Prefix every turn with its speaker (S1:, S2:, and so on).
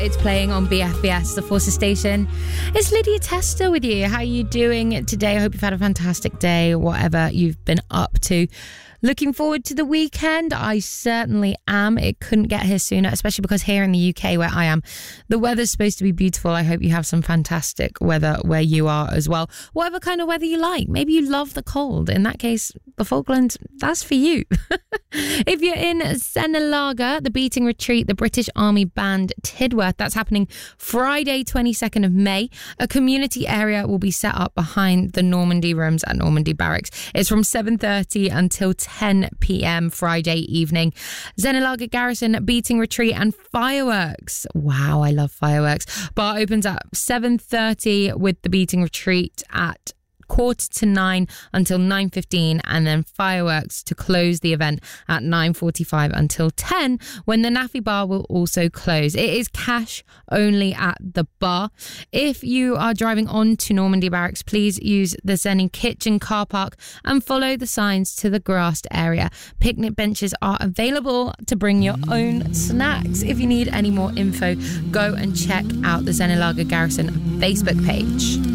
S1: It's playing on BFBS, the Forces station. It's Lydia Tester with you. How are you doing today? I hope you've had a fantastic day, whatever you've been up to. Looking forward to the weekend? I certainly am. It couldn't get here sooner, especially because here in the UK where I am, the weather's supposed to be beautiful. I hope you have some fantastic weather where you are as well. Whatever kind of weather you like. Maybe you love the cold. In that case, the Falklands, that's for you. If you're in Senelaga, the Beating Retreat, the British Army Band Tidworth, that's happening Friday, 22nd of May. A community area will be set up behind the Normandy rooms at Normandy Barracks. It's from 7:30 until 10 p.m. Friday evening. Senelaga Garrison, Beating Retreat and fireworks. Wow, I love fireworks. Bar opens at 7:30 with the Beating Retreat at 8:45 until 9:15, and then fireworks to close the event at 9:45 until 10, when the NAAFI bar will also close. It is cash only at the bar. If you are driving on to Normandy Barracks, please use the Zenny Kitchen car park and follow the signs to the grassed area. Picnic benches are available to bring your own snacks. If you need any more info, go and check out the Senelaga Garrison Facebook page.